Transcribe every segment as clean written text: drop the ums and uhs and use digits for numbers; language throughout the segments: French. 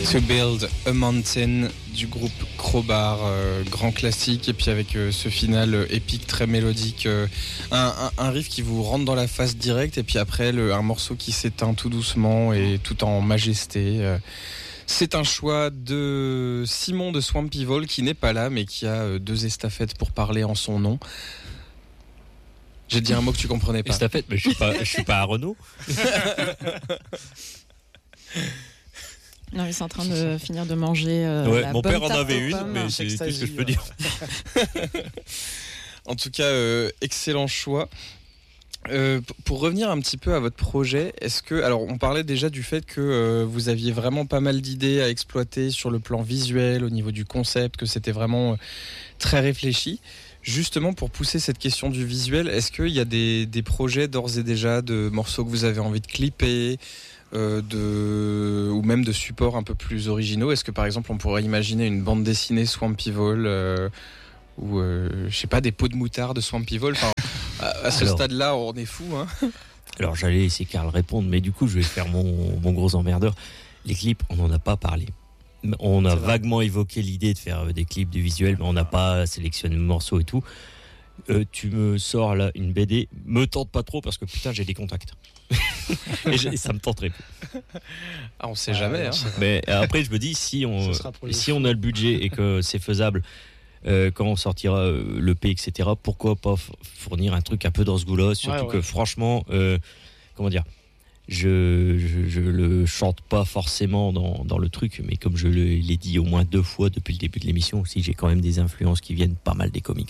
To Build a Mountain du groupe Crowbar, grand classique, et puis avec ce final épique très mélodique, un riff qui vous rentre dans la face directe, et puis après un morceau qui s'éteint tout doucement et tout en majesté. C'est un choix de Simon de Swampy Vole qui n'est pas là mais qui a 2 estafettes pour parler en son nom. J'ai dit un mot que tu comprenais pas. Estafette, mais je suis pas à Renault. Non, ils sont en train de finir de manger. Ouais, mon père en avait une, mais c'est tout ce que je peux dire. En tout cas, excellent choix. Pour revenir un petit peu à votre projet, alors on parlait déjà du fait que vous aviez vraiment pas mal d'idées à exploiter sur le plan visuel, au niveau du concept, que c'était vraiment très réfléchi. Justement, pour pousser cette question du visuel, est-ce qu'il y a des projets d'ores et déjà de morceaux que vous avez envie de clipper, ou même de supports un peu plus originaux? Est-ce que par exemple on pourrait imaginer une bande dessinée Swampy Vole ou je sais pas, des pots de moutarde de Swampy Vole? Enfin, à ce stade-là, on est fou, hein. Alors j'allais laisser Karl répondre, mais du coup je vais faire mon gros emmerdeur. Les clips, on n'en a pas parlé. On a vaguement évoqué l'idée de faire des clips, du visuel, mais on n'a pas sélectionné le morceau et tout. Tu me sors là une BD, me tente pas trop parce que putain j'ai des contacts. et ça me tenterait plus. Ah, on sait jamais. Hein. Mais après je me dis si on a le budget et que c'est faisable, quand on sortira l'EP, etc., pourquoi pas fournir un truc un peu dans ce goût-là, surtout que franchement, comment dire, je le chante pas forcément dans le truc, mais comme je l'ai dit au moins 2 fois depuis le début de l'émission aussi, j'ai quand même des influences qui viennent pas mal des comics.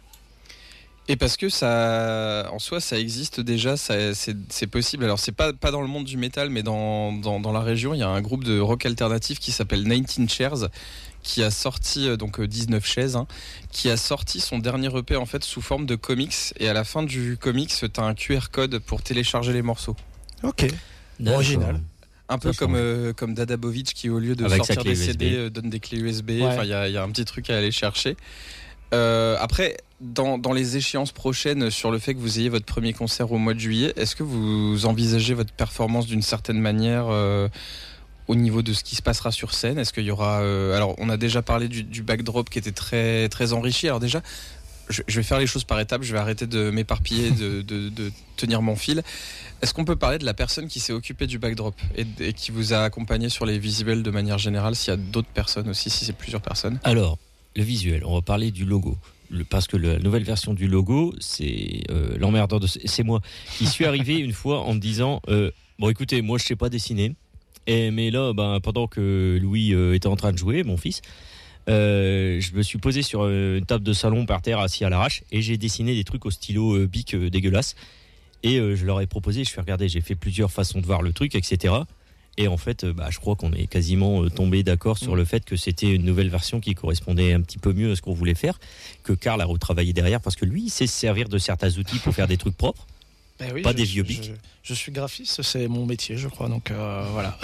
Et parce que ça, en soi, ça existe déjà, c'est possible. Alors c'est pas dans le monde du métal, mais dans la région, il y a un groupe de rock alternatif qui s'appelle 19 Chairs, qui a sorti donc 19 chaises, hein, qui a sorti son dernier EP en fait sous forme de comics. Et à la fin du comics, t'as un QR code pour télécharger les morceaux. Ok, original. Un peu comme Dada Bovic qui, au lieu de sortir des CD, donne des clés USB. Enfin, il y a un petit truc à aller chercher. Après, dans les échéances prochaines, sur le fait que vous ayez votre premier concert au mois de juillet, est-ce que vous envisagez votre performance d'une certaine manière au niveau de ce qui se passera sur scène? Est-ce qu'il y aura... alors, on a déjà parlé du backdrop qui était très, très enrichi. Alors déjà, je vais faire les choses par étapes, je vais arrêter de m'éparpiller, de tenir mon fil. Est-ce qu'on peut parler de la personne qui s'est occupée du backdrop et qui vous a accompagné sur les visuels de manière générale, s'il y a d'autres personnes aussi, si c'est plusieurs personnes? Alors, le visuel, on va parler du logo. Parce que la nouvelle version du logo, c'est l'emmerdeur c'est moi qui suis arrivé une fois en me disant bon écoutez, moi je sais pas dessiner, mais là pendant que Louis était en train de jouer, mon fils, je me suis posé sur une table de salon par terre assis à l'arrache et j'ai dessiné des trucs au stylo Bic dégueulasse et je leur ai proposé, je fais regarder, j'ai fait plusieurs façons de voir le truc, etc. Et en fait, je crois qu'on est quasiment tombé d'accord sur le fait que c'était une nouvelle version qui correspondait un petit peu mieux à ce qu'on voulait faire, que Karl a retravaillé derrière, parce que lui, il sait se servir de certains outils pour faire des trucs propres, pas des vieux bics. Je suis graphiste, c'est mon métier, je crois, donc voilà.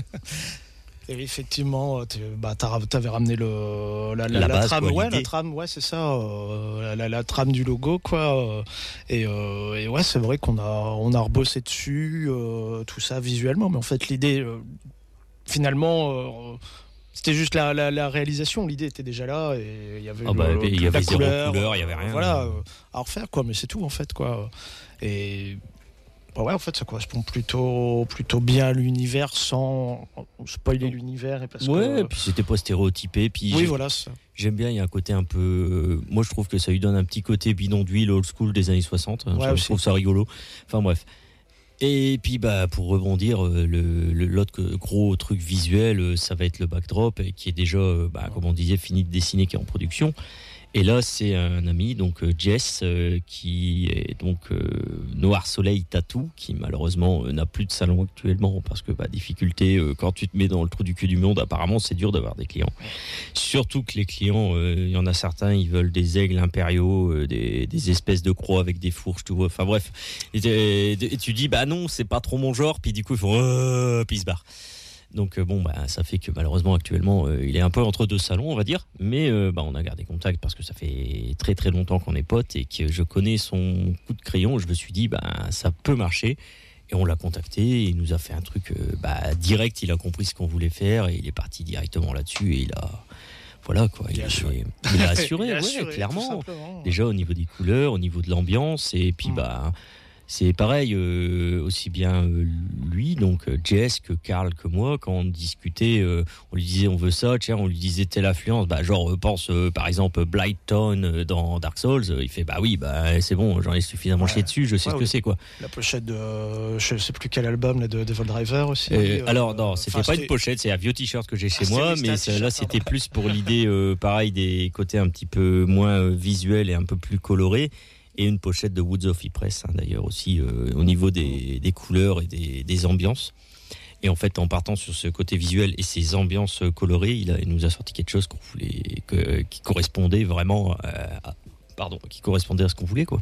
Et effectivement, t'avais ramené la base, trame, quoi, la trame, c'est ça, la trame du logo, quoi. Et ouais, c'est vrai qu'on a rebossé dessus, tout ça visuellement, mais en fait l'idée, finalement, c'était juste la réalisation. L'idée était déjà là et il y avait la zéro couleur, il y avait rien. Voilà, à refaire, quoi. Mais c'est tout en fait, quoi. Et ouais, en fait, ça correspond plutôt bien à l'univers sans spoiler l'univers. Et parce puis c'était pas stéréotypé. Puis voilà, ça. J'aime bien, il y a un côté un peu... moi, je trouve que ça lui donne un petit côté bidon d'huile old school des années 60. Je trouve ça rigolo. Enfin, bref. Et puis, pour rebondir, l'autre gros truc visuel, ça va être le backdrop, qui est déjà, comme on disait, fini de dessiner, qui est en production. Et là, c'est un ami, donc Jess, qui est donc Noir Soleil Tattoo, qui malheureusement n'a plus de salon actuellement parce que difficulté, quand tu te mets dans le trou du cul du monde, apparemment c'est dur d'avoir des clients. Surtout que les clients, il y en a certains, ils veulent des aigles impériaux, des espèces de croix avec des fourches, tu vois. Enfin bref, et tu dis non, c'est pas trop mon genre, puis du coup ils font puis ils se barrent. Donc ça fait que malheureusement actuellement il est un peu entre deux salons, on va dire, mais on a gardé contact parce que ça fait très très longtemps qu'on est potes et que je connais son coup de crayon. Je me suis dit ça peut marcher Et on l'a contacté, et il nous a fait un truc direct, il a compris ce qu'on voulait faire, et il est parti directement là-dessus, et il a... Voilà quoi, il a assuré, clairement. Déjà au niveau des couleurs, au niveau de l'ambiance, et puis c'est pareil, aussi bien lui, donc Jess, que Karl, que moi, quand on discutait, on lui disait on veut ça, tiens, on lui disait telle influence, pense par exemple Blighttown dans Dark Souls, il fait c'est bon, j'en ai suffisamment chié dessus, je sais ce que c'est quoi. La pochette de, je sais plus quel album, là, de Devil Driver aussi. Alors non, c'était pas une pochette, c'est un vieux t-shirt que j'ai chez moi, mais là c'était plus pour l'idée, pareil, des côtés un petit peu moins visuels et un peu plus colorés. Et une pochette de Woods of Ypres, d'ailleurs aussi, au niveau des couleurs et des ambiances. Et en fait, en partant sur ce côté visuel et ces ambiances colorées, il nous a sorti quelque chose qu'on voulait, qui correspondait vraiment qui correspondait à ce qu'on voulait, quoi.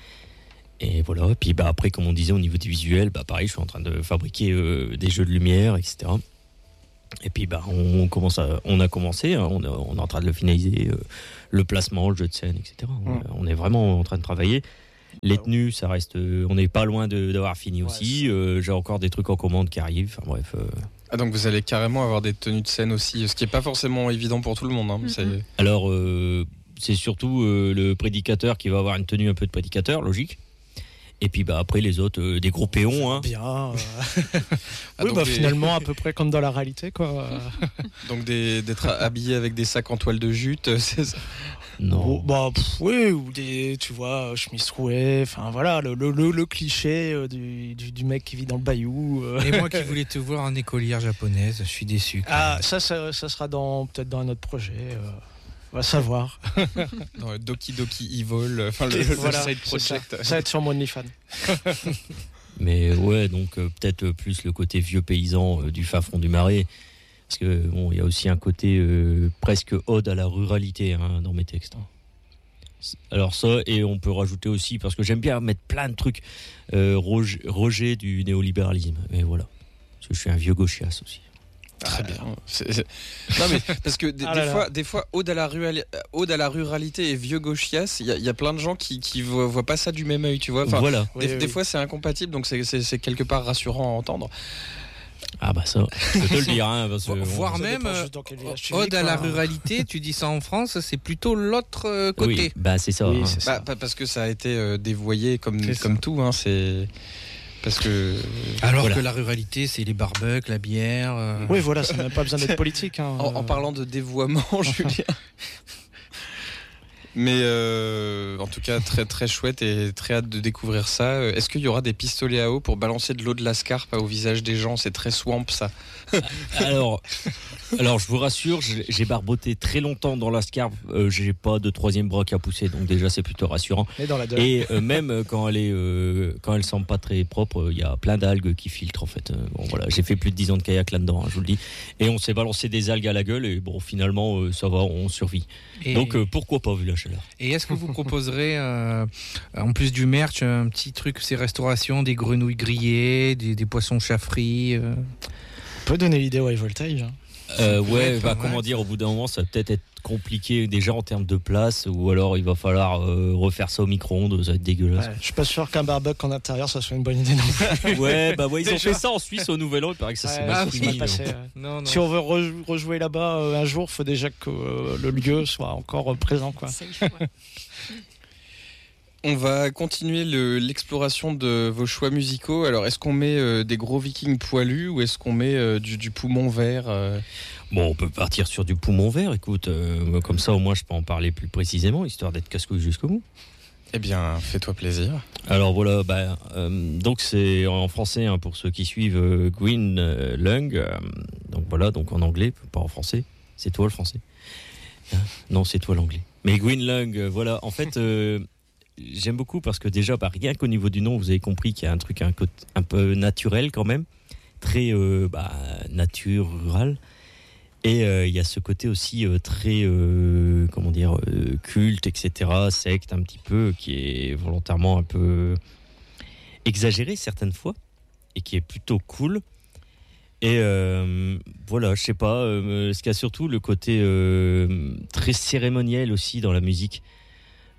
Et voilà. Et puis après, comme on disait, au niveau du visuel, pareil, je suis en train de fabriquer des jeux de lumière, etc. Et puis on a commencé, hein, on est en train de le finaliser, le placement, le jeu de scène, etc. On est vraiment en train de travailler. Les tenues, ça reste, on n'est pas loin d'avoir fini aussi. J'ai encore des trucs en commande qui arrivent. Enfin bref. Ah, donc vous allez carrément avoir des tenues de scène aussi, ce qui n'est pas forcément évident pour tout le monde. Hein. Alors c'est surtout le prédicateur qui va avoir une tenue un peu de prédicateur, logique. Et puis après les autres, des gros péons. Hein. Bien. Finalement à peu près comme dans la réalité, quoi. Donc d'être habillé avec des sacs en toile de jute, c'est ça? Non. Ou des, tu vois, chemise trouée. Enfin voilà, le cliché du mec qui vit dans le bayou. Et moi qui voulais te voir en écolière japonaise, je suis déçu. Ça sera peut-être dans un autre projet. On va savoir. Dans Doki Doki Evil, le side project. Ça va être sur mon OnlyFans. Mais ouais, donc peut-être plus le côté vieux paysan du fin fond du Marais. Parce que il y a aussi un côté presque ode à la ruralité dans mes textes. Alors ça, et on peut rajouter aussi, parce que j'aime bien mettre plein de trucs, rejet du néolibéralisme. Et voilà. Parce que je suis un vieux gauchias aussi. Très bien. Non mais parce que des fois ode à la ruralité et vieux gauchias, il y a plein de gens qui voient pas ça du même œil, tu vois. Enfin, voilà. Des fois c'est incompatible, donc c'est quelque part rassurant à entendre. Ah ça, je peux te le dire. Voire même, ode à la ruralité, tu dis ça en France, c'est plutôt l'autre côté. Oui, c'est ça. Oui, c'est ça. Parce que ça a été dévoyé comme tout. Hein, c'est... Parce que... Alors que la ruralité, c'est les barbecues, la bière... Oui, voilà, ça n'a même pas besoin d'être politique. Hein. En parlant de dévoiement, Julien... Mais en tout cas, très très chouette et très hâte de découvrir ça. Est-ce qu'il y aura des pistolets à eau pour balancer de l'eau de la scarpe au visage des gens? C'est très swamp, ça. Alors, je vous rassure, j'ai barboté très longtemps dans la scarpe. J'ai pas de troisième bras à pousser, donc déjà c'est plutôt rassurant. Et même quand elle semble pas très propre, il y a plein d'algues qui filtrent en fait. J'ai fait plus de 10 ans de kayak là-dedans, je vous le dis. Et on s'est balancé des algues à la gueule et finalement ça va, on survit. Donc pourquoi pas vu la chaleur. Et est-ce que vous proposerez en plus du merch un petit truc, ces restaurations, des grenouilles grillées, des poissons chafferis On peut donner l'idée au High Voltage. Comment dire, au bout d'un moment ça va peut-être être compliqué déjà en termes de place, ou alors il va falloir refaire ça au micro-ondes, ça va être dégueulasse. Je suis pas sûr qu'un barbecue en intérieur ça soit une bonne idée non plus. Ils ont fait ça en Suisse au Nouvel An, il paraît que ça s'est mal fini. Non. Si on veut rejouer là-bas un jour, il faut déjà que le lieu soit encore présent, quoi. On va continuer l'exploration de vos choix musicaux. Alors, est-ce qu'on met des gros vikings poilus ou est-ce qu'on met du poumon vert Bon, on peut partir sur du poumon vert, écoute, comme ça au moins je peux en parler plus précisément, histoire d'être casse-couille jusqu'au bout. Eh bien, fais-toi plaisir. Alors voilà, donc c'est en français pour ceux qui suivent Green Lung, donc voilà, donc en anglais, pas en français, c'est toi le français. Non, c'est toi l'anglais. Mais Green Lung, voilà, en fait... J'aime beaucoup parce que déjà, rien qu'au niveau du nom, vous avez compris qu'il y a un truc un peu naturel quand même, très nature, rural. Et il y a ce côté aussi très, culte, etc., secte un petit peu, qui est volontairement un peu exagéré certaines fois, et qui est plutôt cool. Et je sais pas, ce qu'il y a surtout le côté très cérémoniel aussi dans la musique.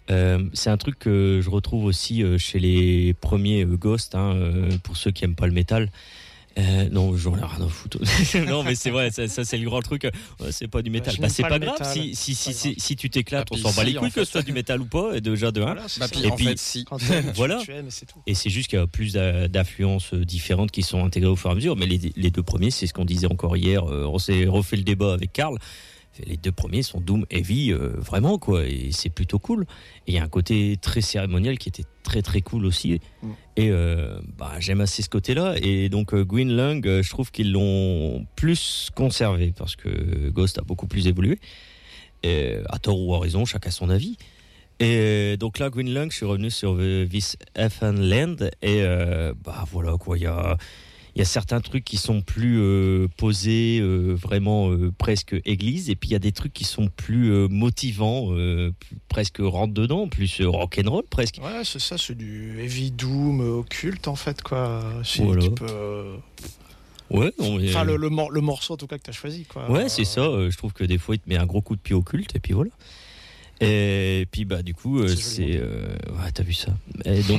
C'est un truc que je retrouve aussi chez les premiers Ghost, pour ceux qui aiment pas le métal. Non, j'en ai rien à foutre. Non, mais c'est vrai, ça c'est le grand truc. C'est pas du métal. C'est pas grave si tu t'éclates, on s'en bat les couilles que ce soit du métal ou pas, et déjà de 1. Et puis, si. Voilà. Et c'est juste qu'il y a plus d'influences différentes qui sont intégrées au fur et à mesure. Mais les deux premiers, c'est ce qu'on disait encore hier. On s'est refait le débat avec Karl. Les deux premiers sont Doom Heavy, vraiment, quoi, et c'est plutôt cool. Et il y a un côté très cérémonial qui était très très cool aussi. Et j'aime assez ce côté-là. Et donc Green Lung, je trouve qu'ils l'ont plus conservé parce que Ghost a beaucoup plus évolué. Et, à tort ou à raison, chacun son avis. Et donc là, Green Lung, je suis revenu sur This Effin Land. Et voilà, quoi, il y a certains trucs qui sont plus posés, vraiment presque église, et puis il y a des trucs qui sont plus motivants, presque rentre dedans, plus rock'n'roll presque. Ouais, c'est ça, c'est du heavy doom occulte en fait, quoi. Voilà. Tu peux... Ouais, enfin, le morceau en tout cas que tu as choisi, quoi. Ouais, c'est ça. Je trouve que des fois il te met un gros coup de pied au culte, et puis voilà. Et puis du coup, ouais, t'as vu ça. Et donc